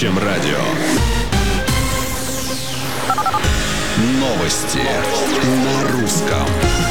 настоящем радио. Новости на русском.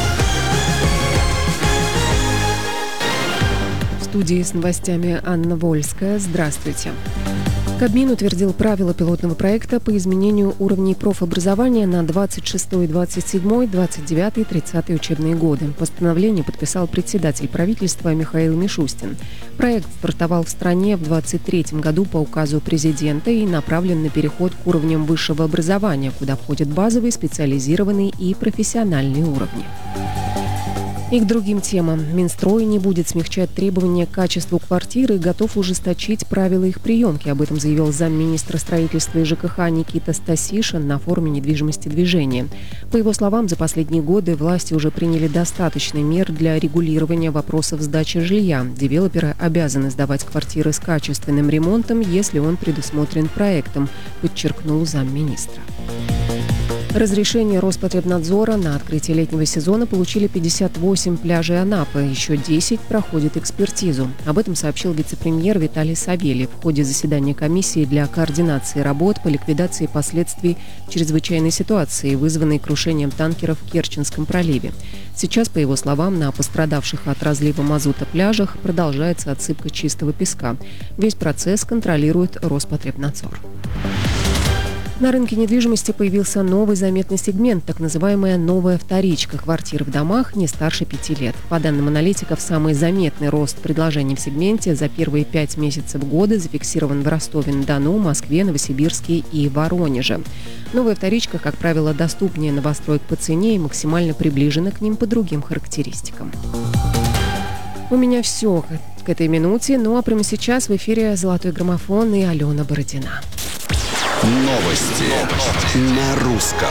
В студии с новостями Анна Вольская. Здравствуйте. Кабмин утвердил правила пилотного проекта по изменению уровней профобразования на 26, 27, 29 и 30 учебные годы. Постановление подписал председатель правительства Михаил Мишустин. Проект стартовал в стране в 2023 году по указу президента и направлен на переход к уровням высшего образования, куда входят базовый, специализированный и профессиональные уровни. И к другим темам. Минстрой не будет смягчать требования к качеству квартир и готов ужесточить правила их приемки. Об этом заявил замминистра строительства и ЖКХ Никита Стасишин на форуме недвижимости движения. По его словам, за последние годы власти уже приняли достаточно мер для регулирования вопросов сдачи жилья. Девелоперы обязаны сдавать квартиры с качественным ремонтом, если он предусмотрен проектом, подчеркнул замминистра. Разрешение Роспотребнадзора на открытие летнего сезона получили 58 пляжей Анапы. Еще 10 проходят экспертизу. Об этом сообщил вице-премьер Виталий Савельев в ходе заседания комиссии для координации работ по ликвидации последствий чрезвычайной ситуации, вызванной крушением танкеров в Керченском проливе. Сейчас, по его словам, на пострадавших от разлива мазута пляжах продолжается отсыпка чистого песка. Весь процесс контролирует Роспотребнадзор. На рынке недвижимости появился новый заметный сегмент, так называемая новая вторичка, квартир в домах не старше 5 лет. По данным аналитиков, самый заметный рост предложений в сегменте за первые 5 месяцев года зафиксирован в Ростове-на-Дону, Москве, Новосибирске и Воронеже. Новая вторичка, как правило, доступнее новостроек по цене и максимально приближена к ним по другим характеристикам. У меня все к этой минуте, ну а прямо сейчас в эфире «Золотой граммофон» и Алена Бородина. Новости на русском.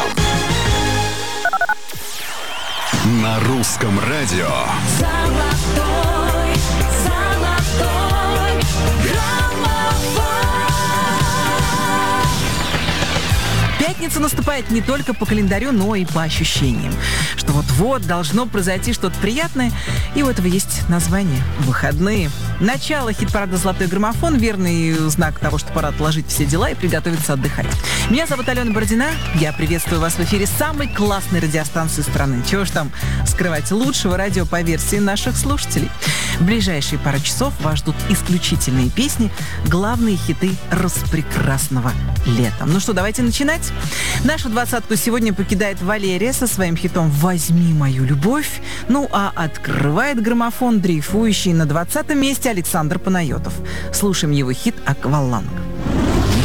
На русском радио. Золотой граммофон. Пятница наступает не только по календарю, но и по ощущениям. Что вот-вот должно произойти что-то приятное, и у этого есть название – выходные. Начало хит-парада «Золотой граммофон» – верный знак того, что пора отложить все дела и приготовиться отдыхать. Меня зовут Алена Бородина. Я приветствую вас в эфире самой классной радиостанции страны. Чего ж там скрывать, лучшего радио по версии наших слушателей. В ближайшие пару часов вас ждут исключительные песни, главные хиты распрекрасного лета. Ну что, давайте начинать. Нашу двадцатку сегодня покидает Валерия со своим хитом «Возьми мою любовь». Ну а открывает граммофон дрейфующий на 20-м месте Александр Панайотов. Слушаем его хит «Акваланг».